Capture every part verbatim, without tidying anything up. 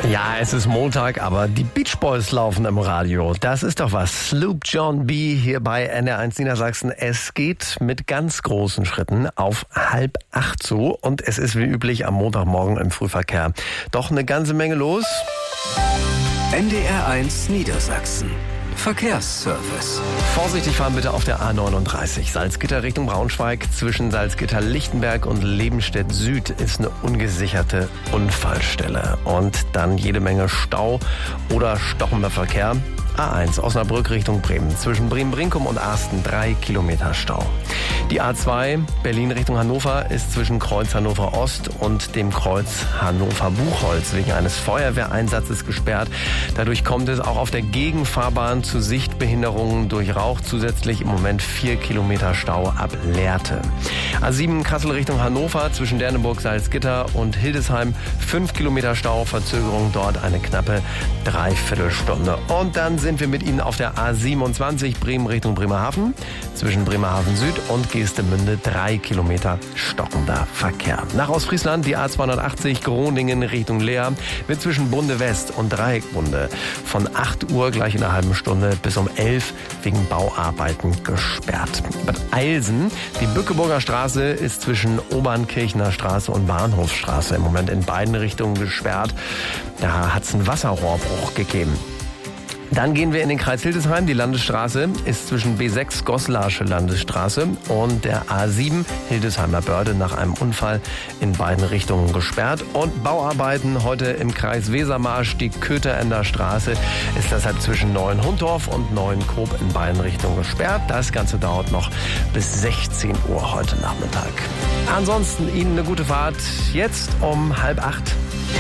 Ja, es ist Montag, aber die Beach Boys laufen im Radio. Das ist doch was. Sloop John B. hier bei N R eins Niedersachsen. Es geht mit ganz großen Schritten auf halb acht zu und es ist wie üblich am Montagmorgen im Frühverkehr doch eine ganze Menge los. N D R eins Niedersachsen. Verkehrsservice. Vorsichtig fahren bitte auf der A neununddreißig. Salzgitter Richtung Braunschweig. Zwischen Salzgitter-Lichtenberg und Lebenstedt Süd ist eine ungesicherte Unfallstelle. Und dann jede Menge Stau oder stockender Verkehr. A eins Osnabrück Richtung Bremen. Zwischen Bremen-Brinkum und Arsten drei Kilometer Stau. Die A zwei Berlin Richtung Hannover ist zwischen Kreuz Hannover Ost und dem Kreuz Hannover Buchholz wegen eines Feuerwehreinsatzes gesperrt. Dadurch kommt es auch auf der Gegenfahrbahn zu Sichtbehinderungen durch Rauch. Zusätzlich im Moment vier Kilometer Stau ab Lehrte. A sieben Kassel Richtung Hannover zwischen Derneburg, Salzgitter und Hildesheim fünf Kilometer Stau. Verzögerung dort eine knappe Dreiviertelstunde. Und dann sind wir mit Ihnen auf der A siebenundzwanzig Bremen Richtung Bremerhaven. Zwischen Bremerhaven Süd und Geestemünde drei Kilometer stockender Verkehr. Nach Ostfriesland die A zweihundertachtzig Groningen Richtung Leer wird zwischen Bunde West und Dreieckbunde von acht Uhr gleich in einer halben Stunde bis um elf wegen Bauarbeiten gesperrt. Bad Eilsen, die Bückeburger Straße ist zwischen Obernkirchener Straße und Bahnhofsstraße im Moment in beiden Richtungen gesperrt. Da hat es einen Wasserrohrbruch gegeben. Dann gehen wir in den Kreis Hildesheim. Die Landesstraße ist zwischen B sechs Goslarsche Landesstraße und der A sieben Hildesheimer Börde nach einem Unfall in beiden Richtungen gesperrt. Und Bauarbeiten heute im Kreis Wesermarsch, die Kötherender Straße, ist deshalb zwischen Neuenhundorf und Neuenkoop in beiden Richtungen gesperrt. Das Ganze dauert noch bis sechzehn Uhr heute Nachmittag. Ansonsten Ihnen eine gute Fahrt. Jetzt um halb acht.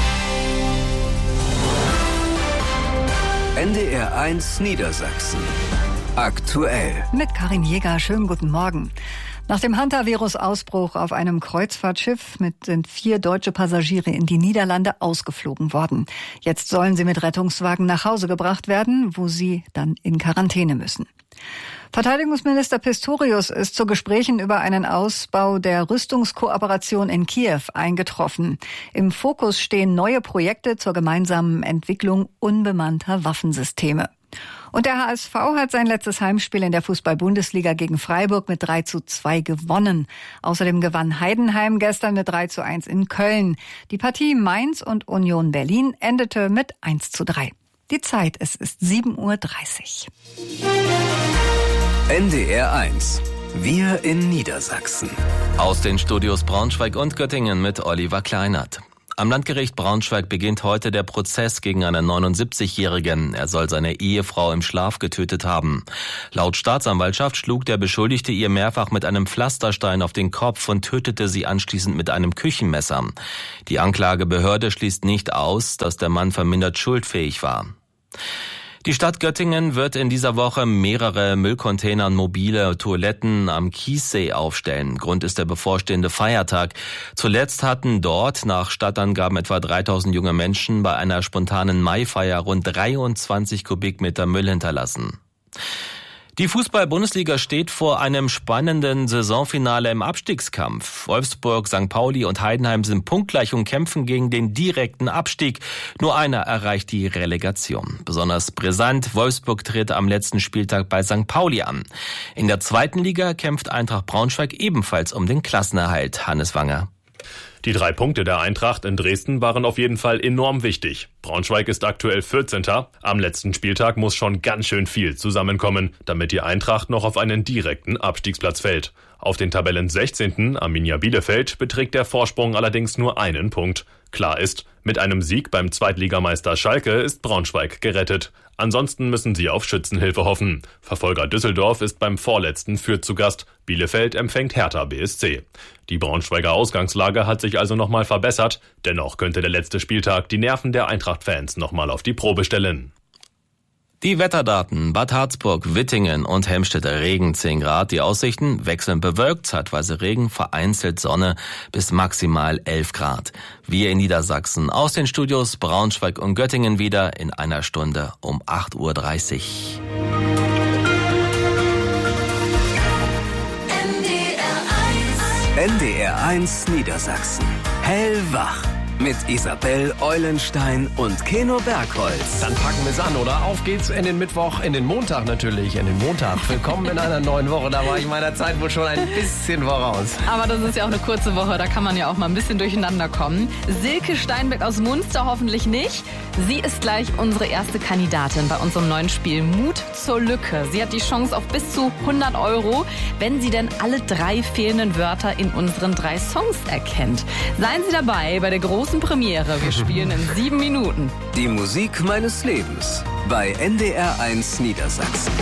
N D R eins Niedersachsen. Aktuell. Mit Karin Jäger, schönen guten Morgen. Nach dem Hantavirus-Ausbruch auf einem Kreuzfahrtschiff mit sind vier deutsche Passagiere in die Niederlande ausgeflogen worden. Jetzt sollen sie mit Rettungswagen nach Hause gebracht werden, wo sie dann in Quarantäne müssen. Verteidigungsminister Pistorius ist zu Gesprächen über einen Ausbau der Rüstungskooperation in Kiew eingetroffen. Im Fokus stehen neue Projekte zur gemeinsamen Entwicklung unbemannter Waffensysteme. Und der H S V hat sein letztes Heimspiel in der Fußball-Bundesliga gegen Freiburg mit drei zu zwei gewonnen. Außerdem gewann Heidenheim gestern mit drei zu eins in Köln. Die Partie Mainz und Union Berlin endete mit eins zu drei. Die Zeit, es ist sieben Uhr dreißig. N D R eins. Wir in Niedersachsen. Aus den Studios Braunschweig und Göttingen mit Oliver Kleinert. Am Landgericht Braunschweig beginnt heute der Prozess gegen einen neunundsiebzigjährigen. Er soll seine Ehefrau im Schlaf getötet haben. Laut Staatsanwaltschaft schlug der Beschuldigte ihr mehrfach mit einem Pflasterstein auf den Kopf und tötete sie anschließend mit einem Küchenmesser. Die Anklagebehörde schließt nicht aus, dass der Mann vermindert schuldfähig war. Die Stadt Göttingen wird in dieser Woche mehrere Müllcontainer und mobile Toiletten am Kiessee aufstellen. Grund ist der bevorstehende Feiertag. Zuletzt hatten dort nach Stadtangaben etwa dreitausend junge Menschen bei einer spontanen Maifeier rund dreiundzwanzig Kubikmeter Müll hinterlassen. Die Fußball-Bundesliga steht vor einem spannenden Saisonfinale im Abstiegskampf. Wolfsburg, Sankt Pauli und Heidenheim sind punktgleich und kämpfen gegen den direkten Abstieg. Nur einer erreicht die Relegation. Besonders brisant, Wolfsburg tritt am letzten Spieltag bei Sankt Pauli an. In der zweiten Liga kämpft Eintracht Braunschweig ebenfalls um den Klassenerhalt. Hannes Wanger. Die drei Punkte der Eintracht in Dresden waren auf jeden Fall enorm wichtig. Braunschweig ist aktuell vierzehnter Am letzten Spieltag muss schon ganz schön viel zusammenkommen, damit die Eintracht noch auf einen direkten Abstiegsplatz fällt. Auf den Tabellen sechzehnten Arminia Bielefeld beträgt der Vorsprung allerdings nur einen Punkt. Klar ist, mit einem Sieg beim Zweitligameister Schalke ist Braunschweig gerettet. Ansonsten müssen sie auf Schützenhilfe hoffen. Verfolger Düsseldorf ist beim vorletzten Fürth zu Gast. Bielefeld empfängt Hertha B S C. Die Braunschweiger Ausgangslage hat sich also nochmal verbessert. Dennoch könnte der letzte Spieltag die Nerven der Eintracht-Fans nochmal auf die Probe stellen. Die Wetterdaten: Bad Harzburg, Wittingen und Helmstedt Regen zehn Grad. Die Aussichten: wechselnd bewölkt, zeitweise Regen, vereinzelt Sonne bis maximal elf Grad. Wir in Niedersachsen aus den Studios Braunschweig und Göttingen wieder in einer Stunde um acht Uhr dreißig. N D R eins Niedersachsen. Hellwach mit Isabel Eulenstein und Keno Bergholz. Dann packen wir es an, oder? Auf geht's in den Mittwoch, in den Montag natürlich, in den Montag. Willkommen in einer neuen Woche. Da war ich meiner Zeit wohl schon ein bisschen voraus. Aber das ist ja auch eine kurze Woche, da kann man ja auch mal ein bisschen durcheinander kommen. Silke Steinbeck aus Munster hoffentlich nicht. Sie ist gleich unsere erste Kandidatin bei unserem neuen Spiel Mut zur Lücke. Sie hat die Chance auf bis zu hundert Euro, wenn sie denn alle drei fehlenden Wörter in unseren drei Songs erkennt. Seien Sie dabei bei der großen Premiere. Wir spielen in sieben Minuten. Die Musik meines Lebens bei N D R eins Niedersachsen.